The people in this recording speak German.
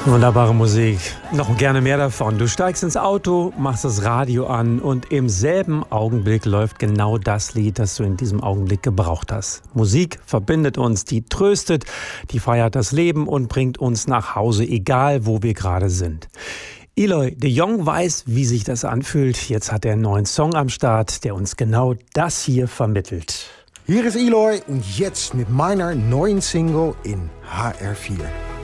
Wunderbare Musik. Noch gerne mehr davon. Du steigst ins Auto, machst das Radio an und im selben Augenblick läuft genau das Lied, das du in diesem Augenblick gebraucht hast. Musik verbindet uns, die tröstet, die feiert das Leben und bringt uns nach Hause, egal wo wir gerade sind. Eloy de Jong weiß, wie sich das anfühlt. Jetzt hat er einen neuen Song am Start, der uns genau das hier vermittelt. Hier ist Eloy und jetzt mit meiner neuen Single in HR4.